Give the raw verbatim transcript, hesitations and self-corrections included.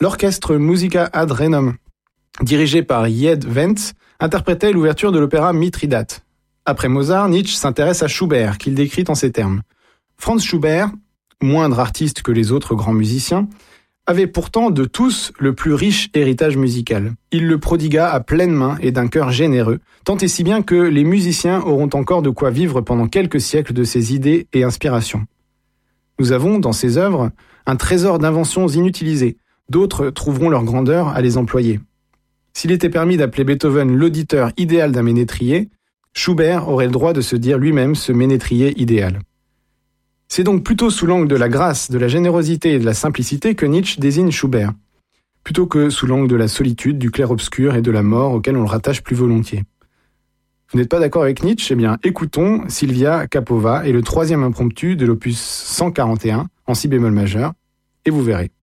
L'orchestre Musica ad Renum, dirigé par Jed Wentz, interprétait l'ouverture de l'opéra Mithridate. Après Mozart, Nietzsche s'intéresse à Schubert, qu'il décrit en ces termes. Franz Schubert, moindre artiste que les autres grands musiciens, avait pourtant de tous le plus riche héritage musical. Il le prodigua à pleines mains et d'un cœur généreux, tant et si bien que les musiciens auront encore de quoi vivre pendant quelques siècles de ses idées et inspirations. Nous avons, dans ses œuvres, un trésor d'inventions inutilisées. D'autres trouveront leur grandeur à les employer. S'il était permis d'appeler Beethoven l'auditeur idéal d'un ménétrier, Schubert aurait le droit de se dire lui-même ce ménétrier idéal. C'est donc plutôt sous l'angle de la grâce, de la générosité et de la simplicité que Nietzsche désigne Schubert, plutôt que sous l'angle de la solitude, du clair-obscur et de la mort auquel on le rattache plus volontiers. Vous n'êtes pas d'accord avec Nietzsche ? Eh bien, écoutons Silvia Capova et le troisième impromptu de l'opus cent quarante et un en si bémol majeur, et vous verrez.